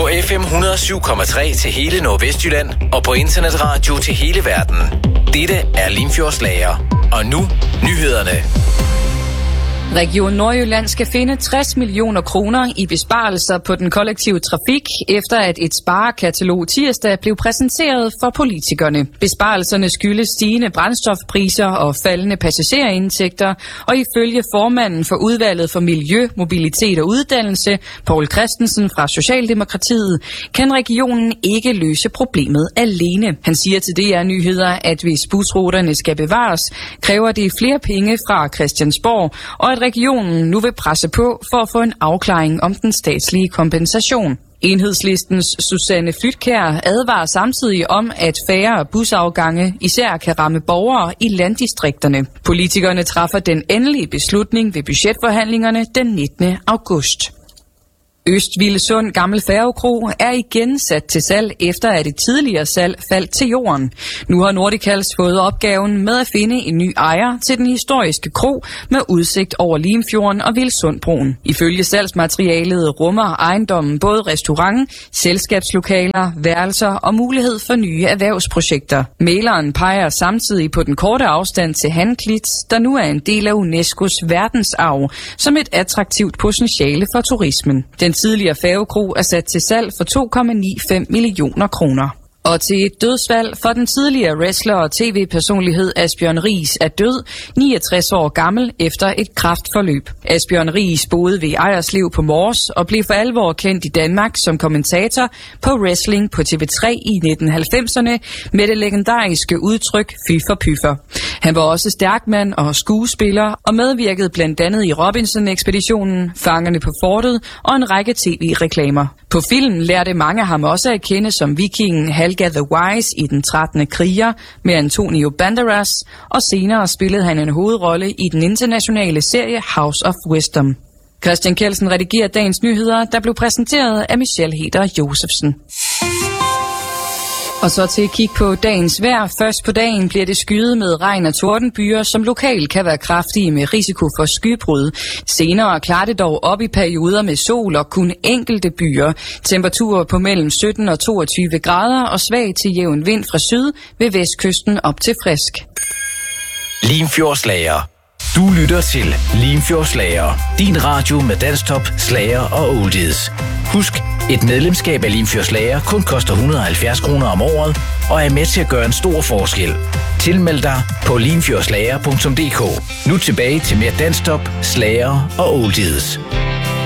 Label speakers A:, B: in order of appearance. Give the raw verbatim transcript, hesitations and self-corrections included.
A: På F M et hundrede og syv komma tre til hele Nordvestjylland og på internetradio til hele verden. Dette er Limfjordslager. Og nu nyhederne.
B: Region Nordjylland skal finde tres millioner kroner i besparelser på den kollektive trafik, efter at et sparekatalog tirsdag blev præsenteret for politikerne. Besparelserne skyldes stigende brændstofpriser og faldende passagerindtægter, og ifølge formanden for udvalget for miljø, mobilitet og uddannelse, Poul Christensen fra Socialdemokratiet, kan regionen ikke løse problemet alene. Han siger til D R Nyheder, at hvis busruterne skal bevares, kræver det flere penge fra Christiansborg, og at regionen nu vil presse på for at få en afklaring om den statslige kompensation. Enhedslistens Susanne Flytkjær advarer samtidig om, at færre busafgange især kan ramme borgere i landdistrikterne. Politikerne træffer den endelige beslutning ved budgetforhandlingerne den nittende august. Østvildesund Gammel Færgekro er igen sat til salg, efter at et tidligere salg faldt til jorden. Nu har Nordicals fået opgaven med at finde en ny ejer til den historiske kro med udsigt over Limfjorden og Vildsundbroen. Ifølge salgsmaterialet rummer ejendommen både restaurant, selskabslokaler, værelser og mulighed for nye erhvervsprojekter. Mæleren peger samtidig på den korte afstand til Hanklitz, der nu er en del af UNESCOs verdensarv, som et attraktivt potentiale for turismen. Den tidligere færgekro er sat til salg for to komma femoghalvfems millioner kroner. Og til et dødsfald for den tidligere wrestler og tv-personlighed Asbjørn Riis er død, niogtres år gammel, efter et kræftforløb. Asbjørn Riis boede ved Ejerslev på Mors og blev for alvor kendt i Danmark som kommentator på wrestling på T V tre i nitten halvfemserne med det legendariske udtryk Fy for Pyffer. Han var også stærkmand og skuespiller og medvirkede blandt andet i Robinson-ekspeditionen, Fangerne på fortet og en række tv-reklamer. På film lærte mange ham også at kende som vikingen Helga the Wise i Den trettende kriger med Antonio Banderas, og senere spillede han en hovedrolle i den internationale serie House of Wisdom. Christian Kjeldsen redigerer dagens nyheder, der blev præsenteret af Michelle Heder Josefsen. Og så til at kigge på dagens vejr. Først på dagen bliver det skyet med regn og tordenbyger, som lokalt kan være kraftige med risiko for skybrud. Senere klarer det dog op i perioder med sol og kun enkelte byer. Temperaturer på mellem sytten og toogtyve grader og svag til jævn vind fra syd ved vestkysten op til frisk.
A: Limfjordslager. Du lytter til Limfjordslager. Din radio med dansktop, slager og oldies. Husk, et medlemskab af Limfjordslager kun koster et hundrede og halvfjerds kroner om året og er med til at gøre en stor forskel. Tilmeld dig på limfjordslager punktum d k. Nu tilbage til mere dansktop, slager og oldies.